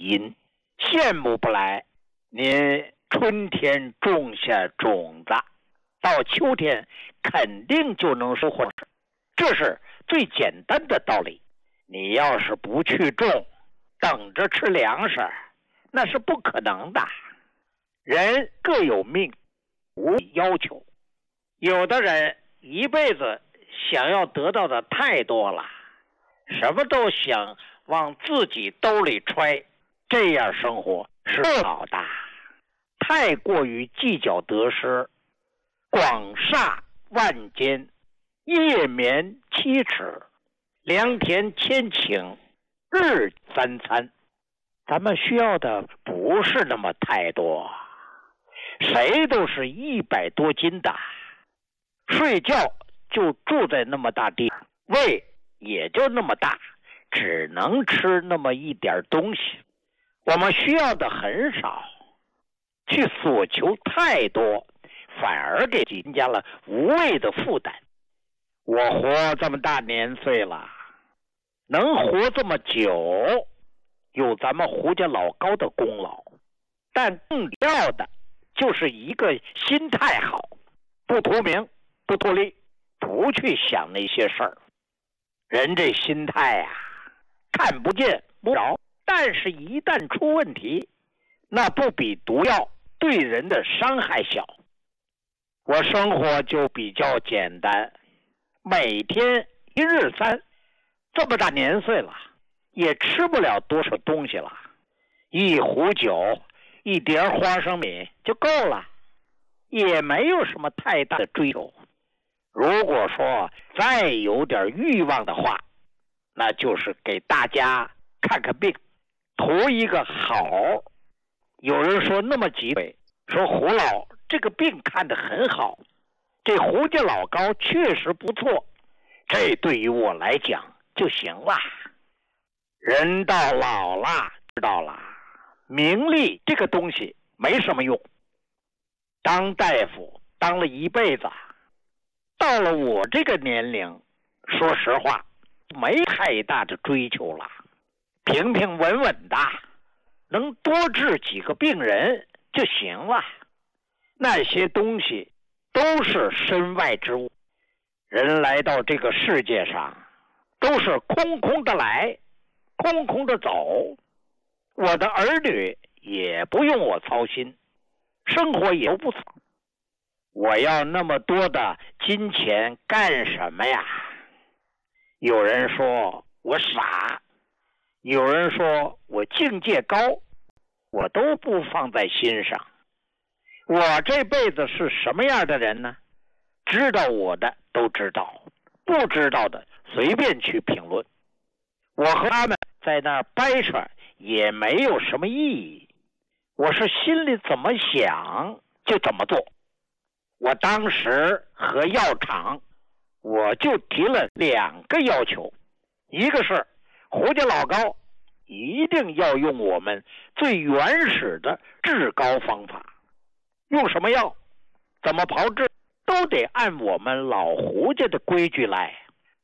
因，羡慕不来。您春天种下种子，到秋天肯定就能收获，这是最简单的道理。你要是不去种，等着吃粮食，那是不可能的。人各有命，无要求。有的人一辈子想要得到的太多了，什么都想往自己兜里揣，这样生活是不好的。太过于计较得失，广厦万间，夜眠7尺，良田千顷，日三餐。咱们需要的不是那么太多，谁都是100多斤的，睡觉就住在那么大地方，胃也就那么大，只能吃那么一点东西。我们需要的很少，去索求太多，反而给增加了无谓的负担。我活这么大年岁了，能活这么久，有咱们胡家老高的功劳，但更要的就是一个心态好，不图名，不图利，不去想那些事儿。人这心态啊，看不见不着，但是一旦出问题，那不比毒药对人的伤害小。我生活就比较简单，每天1日3，这么大年岁了，也吃不了多少东西了，一壶酒，一碟花生米就够了，也没有什么太大的追求。如果说再有点欲望的话，那就是给大家看看病，图一个好。有人说那么几嘴，说胡老这个病看得很好，这胡家老高确实不错，这对于我来讲就行了。人到老了，知道了，名利这个东西没什么用。当大夫当了一辈子，到了我这个年龄，说实话没太大的追求了，平平稳稳的，能多治几个病人就行了。那些东西都是身外之物，人来到这个世界上都是空空的来，空空的走。我的儿女也不用我操心，生活也不错。我要那么多的金钱干什么呀？有人说我傻，有人说我境界高，我都不放在心上。我这辈子是什么样的人呢？知道我的都知道，不知道的随便去评论。我和他们在那儿掰扯也没有什么意义，我是心里怎么想就怎么做。我当时和药厂我就提了2个要求，一个是胡家老高一定要用我们最原始的治高方法，用什么药怎么炮制都得按我们老胡家的规矩来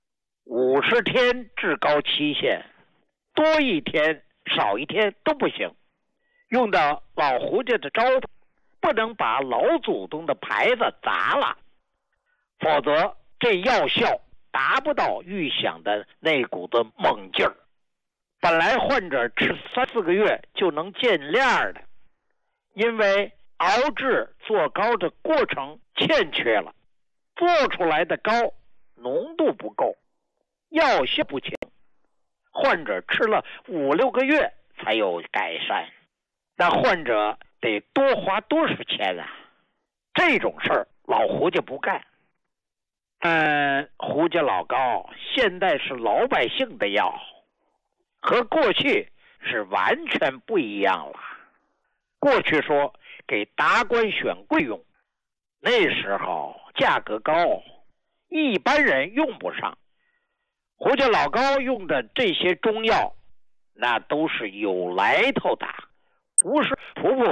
，50天治高期限，多一天少一天都不行，用到老胡家的招牌，不能把老祖宗的牌子砸了，否则这药效达不到预想的那股子猛劲儿。本来患者吃3-4个月就能见亮的，因为熬制做膏的过程欠缺了，做出来的膏浓度不够，药效不强，患者吃了5-6个月才有改善，那患者得多花多少钱啊？这种事儿老胡家不干。胡家老高现在是老百姓的药，和过去是完全不一样了。过去说给达官选贵用，那时候价格高，一般人用不上。胡家老高用的这些中药，那都是有来头的，不是普普